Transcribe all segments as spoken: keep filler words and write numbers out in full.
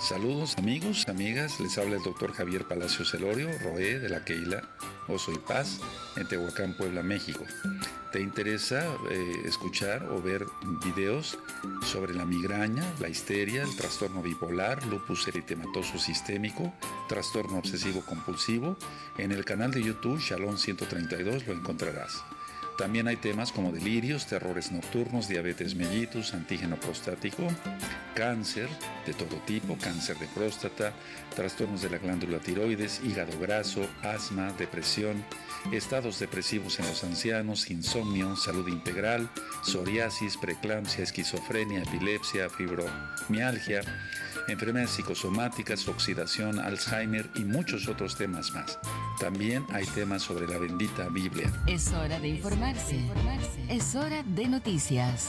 Saludos amigos, amigas, les habla el doctor Javier Palacios Elorio, Roé de la Keila, Oso y Paz, en Tehuacán, Puebla, México. ¿Te interesa eh, escuchar o ver videos sobre la migraña, la histeria, el trastorno bipolar, lupus eritematoso sistémico, trastorno obsesivo compulsivo? En el canal de YouTube Shalom ciento treinta y dos lo encontrarás. También hay temas como delirios, terrores nocturnos, diabetes mellitus, antígeno prostático, cáncer de todo tipo, cáncer de próstata, trastornos de la glándula tiroides, hígado graso, asma, depresión, estados depresivos en los ancianos, insomnio, salud integral, psoriasis, preeclampsia, esquizofrenia, epilepsia, fibromialgia, enfermedades psicosomáticas, oxidación, Alzheimer y muchos otros temas más. También hay temas sobre la bendita Biblia. Es hora de informarse. Es hora de noticias.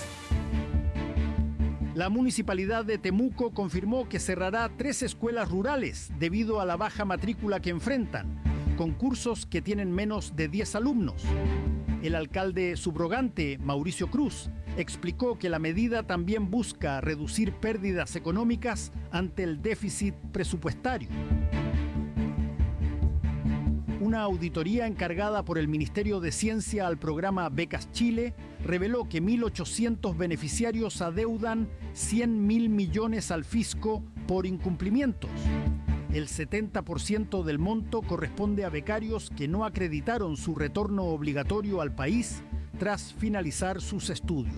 La municipalidad de Temuco confirmó que cerrará tres escuelas rurales debido a la baja matrícula que enfrentan, con cursos que tienen menos de diez alumnos. El alcalde subrogante, Mauricio Cruz, explicó que la medida también busca reducir pérdidas económicas ante el déficit presupuestario. Una auditoría encargada por el Ministerio de Ciencia al programa Becas Chile reveló que mil ochocientos beneficiarios adeudan cien mil millones al fisco por incumplimientos. El setenta por ciento del monto corresponde a becarios que no acreditaron su retorno obligatorio al país tras finalizar sus estudios.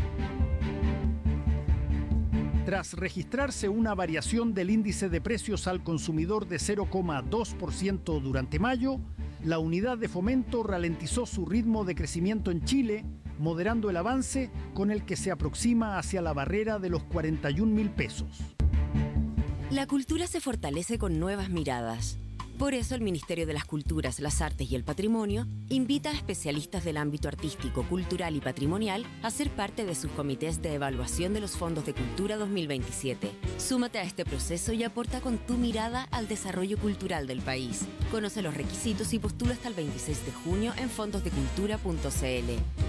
Tras registrarse una variación del índice de precios al consumidor de cero coma dos por ciento durante mayo, la unidad de fomento ralentizó su ritmo de crecimiento en Chile, moderando el avance con el que se aproxima hacia la barrera de los cuarenta y un mil pesos. La cultura se fortalece con nuevas miradas. Por eso el Ministerio de las Culturas, las Artes y el Patrimonio invita a especialistas del ámbito artístico, cultural y patrimonial a ser parte de sus comités de evaluación de los Fondos de Cultura dos mil veintisiete. Súmate a este proceso y aporta con tu mirada al desarrollo cultural del país. Conoce los requisitos y postula hasta el veintiséis de junio en fondosdecultura punto c l.